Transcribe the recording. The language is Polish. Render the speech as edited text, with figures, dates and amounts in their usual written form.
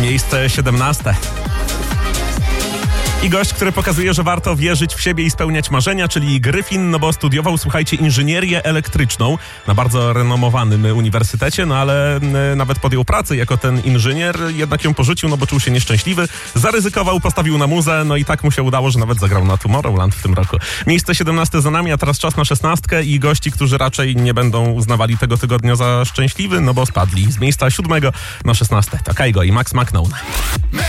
miejsce 17. I gość, który pokazuje, że warto wierzyć w siebie i spełniać marzenia, czyli Gryfin, no bo studiował, słuchajcie, inżynierię elektryczną na bardzo renomowanym uniwersytecie, no ale nawet podjął pracę jako ten inżynier, jednak ją porzucił, no bo czuł się nieszczęśliwy, zaryzykował, postawił na muzę, no i tak mu się udało, że nawet zagrał na Tomorrowland w tym roku. Miejsce 17 za nami, a teraz czas na 16 i gości, którzy raczej nie będą uznawali tego tygodnia za szczęśliwy, no bo spadli z miejsca 7 na 16. To Kygo i Max McNown.